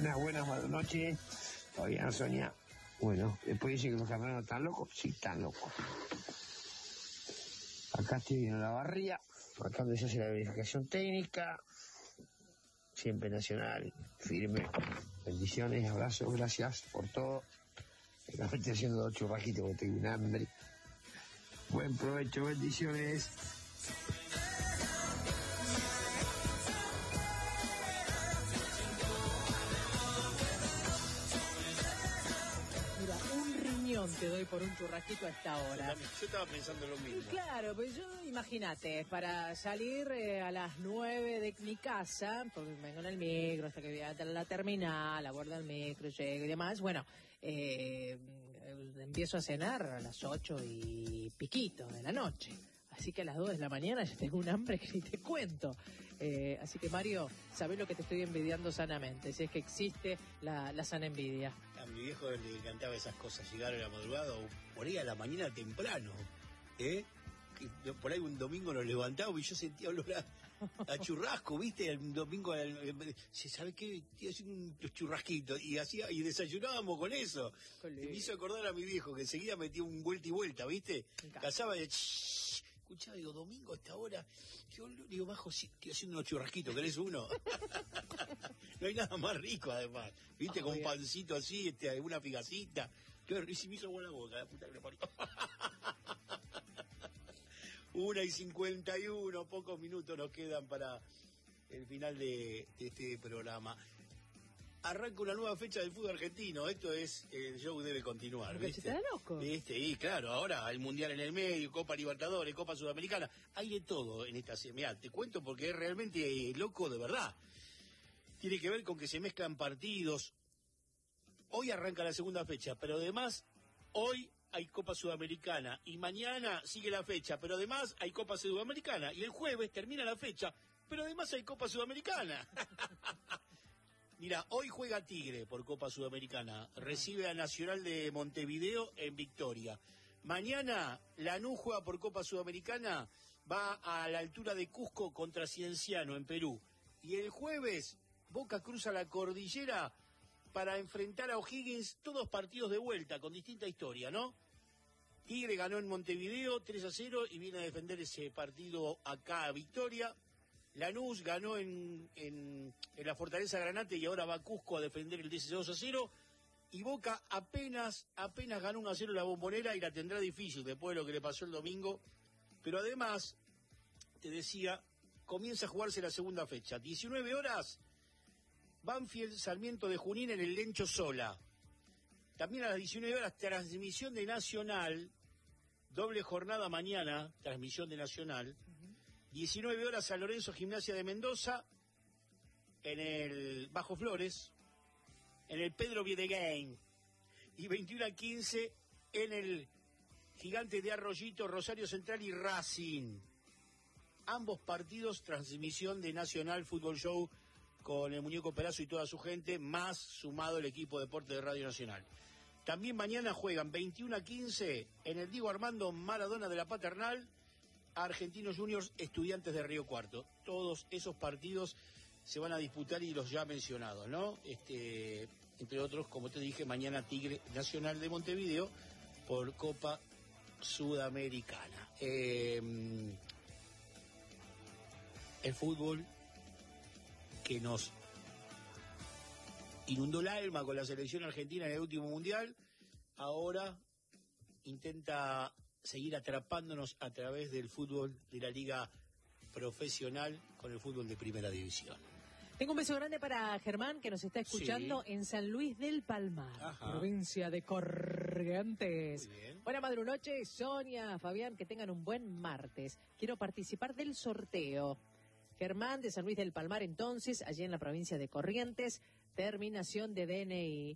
Buenas noches. Fabián, Sonia. Bueno, después dicen que los camioneros están locos. Sí, están locos. Acá estoy viendo la barría, acá donde se hace la verificación técnica. Siempre Nacional, firme. Bendiciones, abrazos, gracias por todo. Acá me estoy haciendo 2 churrajitos porque tengo un hambre. Buen provecho, bendiciones. Te doy por un churrasquito a esta hora. Yo estaba pensando lo mismo. Claro, pues yo, imagínate, para salir a las 9 de mi casa, porque vengo en el micro hasta que voy a la terminal, abordo el micro, llego y demás, bueno, empiezo a cenar a las 8 y piquito de la noche. Así que a las 2 de la mañana ya tengo un hambre que ni te cuento. Así que, Mario, sabés lo que te estoy envidiando sanamente, si es que existe la sana envidia. A mi viejo le encantaba esas cosas, llegar a la madrugada o por ahí a la mañana temprano. Por ahí un domingo nos levantábamos y yo sentía olor a churrasco, ¿viste? El domingo, ¿sabes qué? Hacía unos churrasquitos y desayunábamos con eso. Me hizo acordar a mi viejo que enseguida metía un vuelta y vuelta, ¿viste? Cazaba y escuchaba, digo, domingo a esta hora, yo digo, bajo, sí, estoy haciendo unos churrasquitos, ¿querés uno? No hay nada más rico, además, ¿viste? Con un pancito así, una figacita. Y si me hizo buena boca, la puta que me parió. 1:51, pocos minutos nos quedan para el final de este programa. Arranca una nueva fecha del fútbol argentino. Esto es, el show debe continuar, ¿viste? ¿Está loco? ¿Viste? Y claro, ahora el Mundial en el medio, Copa Libertadores, Copa Sudamericana. Hay de todo en esta semana. Te cuento porque es realmente loco de verdad. Tiene que ver con que se mezclan partidos. Hoy arranca la segunda fecha, pero además, hoy hay Copa Sudamericana. Y mañana sigue la fecha, pero además hay Copa Sudamericana. Y el jueves termina la fecha, pero además hay Copa Sudamericana. Mira, hoy juega Tigre por Copa Sudamericana, recibe a Nacional de Montevideo en Victoria. Mañana Lanús juega por Copa Sudamericana, va a la altura de Cusco contra Cienciano en Perú. Y el jueves Boca cruza la cordillera para enfrentar a O'Higgins, todos partidos de vuelta con distinta historia, ¿no? Tigre ganó en Montevideo 3-0 y viene a defender ese partido acá a Victoria. Lanús ganó en la Fortaleza Granate y ahora va a Cusco a defender el 2-0. Y Boca apenas ganó 1-0 en la Bombonera y la tendrá difícil después de lo que le pasó el domingo. Pero además, te decía, comienza a jugarse la segunda fecha. 19 horas, Banfield Sarmiento de Junín en el Lencho Sola. También a las 19 horas, transmisión de Nacional. Doble jornada mañana, transmisión de Nacional. 19 horas San Lorenzo Gimnasia de Mendoza, en el Bajo Flores, en el Pedro Videgain, y 21:15 en el Gigante de Arroyito, Rosario Central y Racing. Ambos partidos, transmisión de Nacional Fútbol Show con el Muñeco Perazo y toda su gente, más sumado el equipo de deporte de Radio Nacional. También mañana juegan 21:15 en el Diego Armando Maradona de la Paternal, Argentinos Juniors, Estudiantes de Río Cuarto. Todos esos partidos se van a disputar y los ya mencionados, ¿no? Entre otros, como te dije, mañana Tigre Nacional de Montevideo por Copa Sudamericana. El fútbol que nos inundó el alma con la selección argentina en el último mundial, ahora intenta seguir atrapándonos a través del fútbol de la liga profesional con el fútbol de primera división. Tengo un beso grande para Germán, que nos está escuchando en San Luis del Palmar, provincia de Corrientes. Muy bien. Buena madrunoche, Sonia, Fabián, que tengan un buen martes. Quiero participar del sorteo. Germán de San Luis del Palmar, entonces, allí en la provincia de Corrientes, terminación de DNI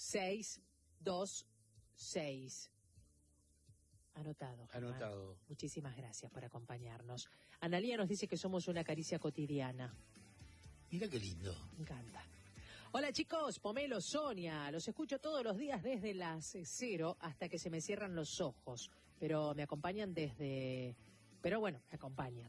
626. Anotado. Germán. Anotado. Muchísimas gracias por acompañarnos. Analía nos dice que somos una caricia cotidiana. Mira qué lindo. Me encanta. Hola chicos, Pomelo, Sonia, los escucho todos los días desde las 0 hasta que se me cierran los ojos, pero me acompañan desde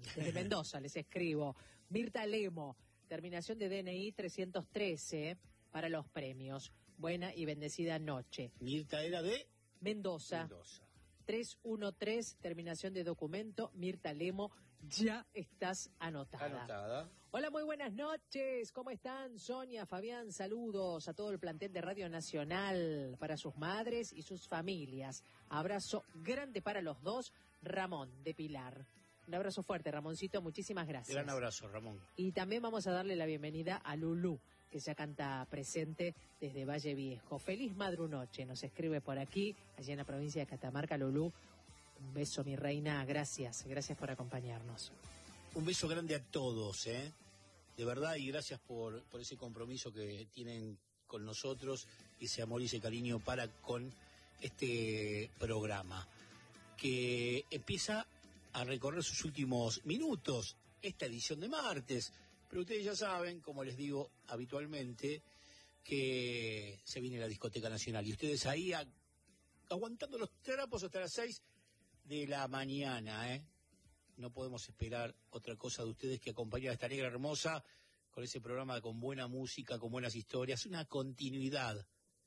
Mendoza, les escribo. Mirta Lemo, terminación de DNI 313, para los premios. Buena y bendecida noche. Mirta era de Mendoza. 313, terminación de documento. Mirta Lemo, ya estás anotada. Hola, muy buenas noches. ¿Cómo están? Sonia, Fabián, saludos a todo el plantel de Radio Nacional, para sus madres y sus familias. Abrazo grande para los dos. Ramón, de Pilar. Un abrazo fuerte, Ramoncito. Muchísimas gracias. Gran abrazo, Ramón. Y también vamos a darle la bienvenida a Lulú, que ya canta presente desde Valle Viejo. Feliz madrunoche, nos escribe por aquí, allá en la provincia de Catamarca. Lulú, un beso, mi reina, gracias por acompañarnos. Un beso grande a todos, de verdad, y gracias por ese compromiso que tienen con nosotros, ese amor y ese cariño para con este programa, que empieza a recorrer sus últimos minutos, esta edición de martes. Pero ustedes ya saben, como les digo habitualmente, que se viene la Discoteca Nacional. Y ustedes ahí aguantando los trapos hasta las 6 de la mañana, No podemos esperar otra cosa de ustedes que acompañar a esta negra hermosa con ese programa con buena música, con buenas historias, una continuidad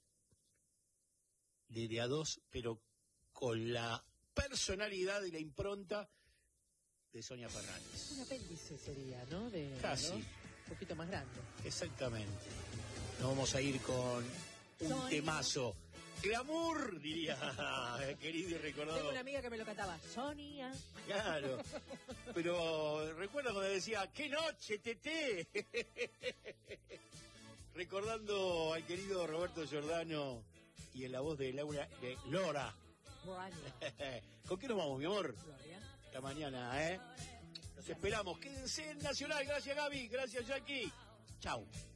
de a dos, pero con la personalidad y la impronta de Sonia Fernández. Un apéndice sería, ¿no? Casi. Un poquito más grande. Exactamente. Nos vamos a ir con un Sonia. temazo. Glamour, diría, querido y recordado. Tengo una amiga que me lo cantaba. Sonia. Claro. Pero recuerda cuando decía, ¡qué noche, Teté! Recordando al querido Roberto Giordano y en la voz de Lora. ¿Con qué nos vamos, mi amor? Gloria. Esta mañana, Los esperamos. Quédense en Nacional. Gracias, Gaby. Gracias, Jackie. Chau.